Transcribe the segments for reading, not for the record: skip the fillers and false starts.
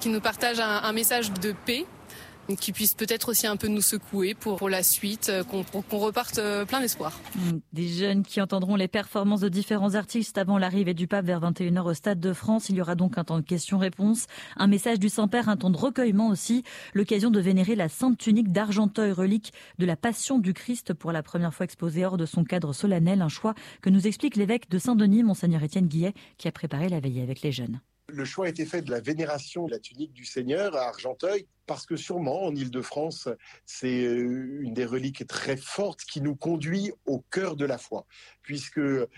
qui nous partagent un message de paix, qui puisse peut-être aussi un peu nous secouer pour la suite, qu'on reparte plein d'espoir. Des jeunes qui entendront les performances de différents artistes avant l'arrivée du pape vers 21h au Stade de France. Il y aura donc un temps de questions-réponses, un message du Saint-Père, un temps de recueillement aussi, l'occasion de vénérer la sainte tunique d'Argenteuil, relique de la Passion du Christ, pour la première fois exposée hors de son cadre solennel, un choix que nous explique l'évêque de Saint-Denis, Monseigneur Étienne Guillet, qui a préparé la veillée avec les jeunes. Le choix a été fait de la vénération de la tunique du Seigneur à Argenteuil, parce que sûrement en Île-de-France, c'est une des reliques très fortes qui nous conduit au cœur de la foi, puisque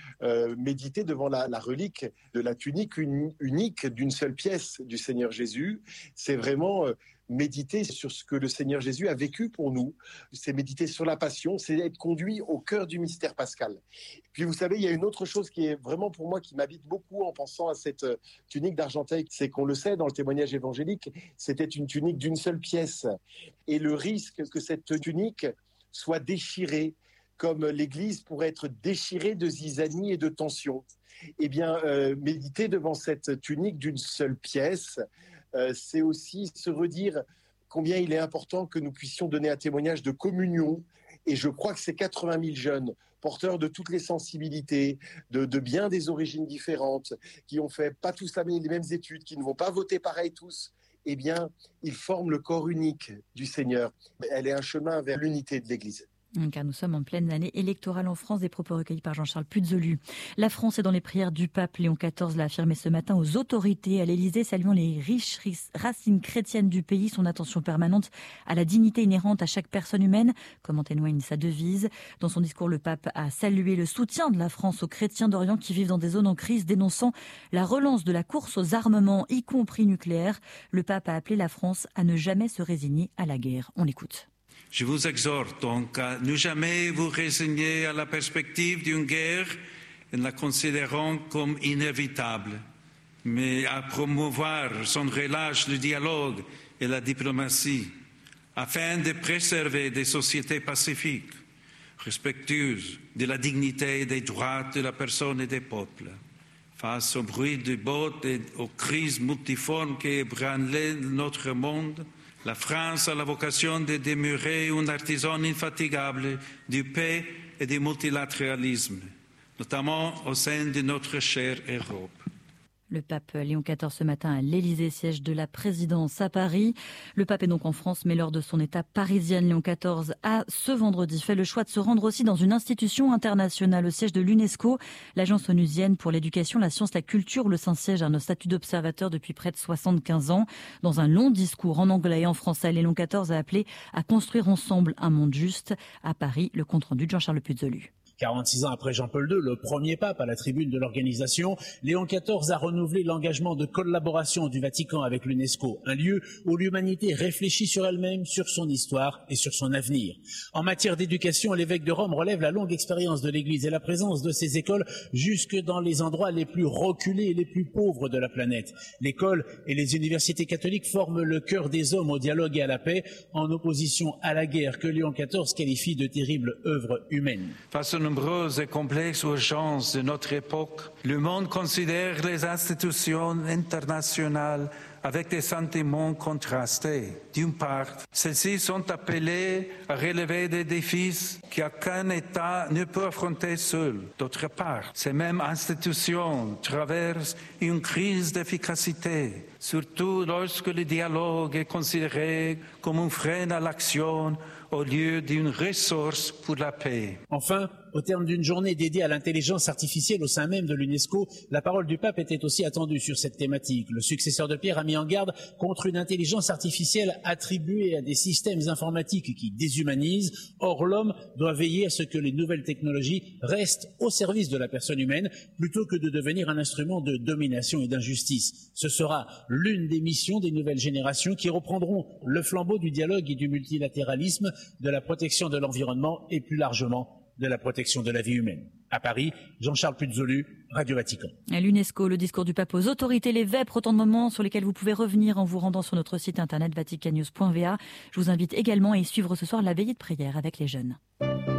méditer devant la relique de la tunique unique d'une seule pièce du Seigneur Jésus, c'est vraiment méditer sur ce que le Seigneur Jésus a vécu pour nous. C'est méditer sur la passion, c'est être conduit au cœur du mystère pascal. Puis vous savez, il y a une autre chose qui est vraiment pour moi qui m'habite beaucoup en pensant à cette tunique d'Argenteuil, c'est qu'on le sait dans le témoignage évangélique, c'était une tunique d'une seule pièce. Et le risque que cette tunique soit déchirée, comme l'Église pourrait être déchirée de zizanie et de tension. Eh bien, méditer devant cette tunique d'une seule pièce, c'est aussi se redire combien il est important que nous puissions donner un témoignage de communion. Et je crois que ces 80 000 jeunes, porteurs de toutes les sensibilités, de bien des origines différentes, qui ont fait pas tous les mêmes études, qui ne vont pas voter pareil tous, eh bien, ils forment le corps unique du Seigneur. Elle est un chemin vers l'unité de l'Église. Car nous sommes en pleine année électorale en France, des propos recueillis par Jean-Charles Puzolu. La France est dans les prières du pape. Léon XIV l'a affirmé ce matin aux autorités à l'Élysée, saluant les riches racines chrétiennes du pays, son attention permanente à la dignité inhérente à chaque personne humaine, comme en témoigne sa devise. Dans son discours, le pape a salué le soutien de la France aux chrétiens d'Orient qui vivent dans des zones en crise, dénonçant la relance de la course aux armements, y compris nucléaires. Le pape a appelé la France à ne jamais se résigner à la guerre. On l'écoute. Je vous exhorte donc à ne jamais vous résigner à la perspective d'une guerre en la considérant comme inévitable, mais à promouvoir sans relâche le dialogue et la diplomatie, afin de préserver des sociétés pacifiques, respectueuses de la dignité et des droits de la personne et des peuples. Face au bruit du bottes et aux crises multiformes qui ébranlent notre monde, la France a la vocation de demeurer un artisan infatigable du paix et du multilatéralisme, notamment au sein de notre chère Europe. Le pape Léon XIV ce matin à l'Élysée, siège de la présidence à Paris. Le pape est donc en France, mais lors de son étape parisienne, Léon XIV a ce vendredi fait le choix de se rendre aussi dans une institution internationale, au siège de l'UNESCO, l'agence onusienne pour l'éducation, la science, la culture. Le Saint-Siège a un statut d'observateur depuis près de 75 ans. Dans un long discours en anglais et en français, Léon XIV a appelé à construire ensemble un monde juste. À Paris, le compte-rendu de Jean-Charles Puzolu. 46 ans après Jean-Paul II, le premier pape à la tribune de l'organisation, Léon XIV a renouvelé l'engagement de collaboration du Vatican avec l'UNESCO, un lieu où l'humanité réfléchit sur elle-même, sur son histoire et sur son avenir. En matière d'éducation, l'évêque de Rome relève la longue expérience de l'Église et la présence de ces écoles jusque dans les endroits les plus reculés et les plus pauvres de la planète. L'école et les universités catholiques forment le cœur des hommes au dialogue et à la paix, en opposition à la guerre que Léon XIV qualifie de terrible œuvre humaine. Face aux nombreuses et complexes urgences de notre époque, le monde considère les institutions internationales avec des sentiments contrastés. D'une part, celles-ci sont appelées à relever des défis qu'aucun État ne peut affronter seul. D'autre part, ces mêmes institutions traversent une crise d'efficacité, surtout lorsque le dialogue est considéré comme un frein à l'action au lieu d'une ressource pour la paix. Enfin, au terme d'une journée dédiée à l'intelligence artificielle au sein même de l'UNESCO, la parole du pape était aussi attendue sur cette thématique. Le successeur de Pierre a mis en garde contre une intelligence artificielle attribuée à des systèmes informatiques qui déshumanisent. Or, l'homme doit veiller à ce que les nouvelles technologies restent au service de la personne humaine plutôt que de devenir un instrument de domination et d'injustice. Ce sera l'une des missions des nouvelles générations qui reprendront le flambeau du dialogue et du multilatéralisme, de la protection de l'environnement et plus largement de la protection de la vie humaine. À Paris, Jean-Charles Puzolu, Radio Vatican. À l'UNESCO, le discours du pape aux autorités, les vêpres, autant de moments sur lesquels vous pouvez revenir en vous rendant sur notre site internet vaticannews.va. Je vous invite également à y suivre ce soir la veillée de prière avec les jeunes.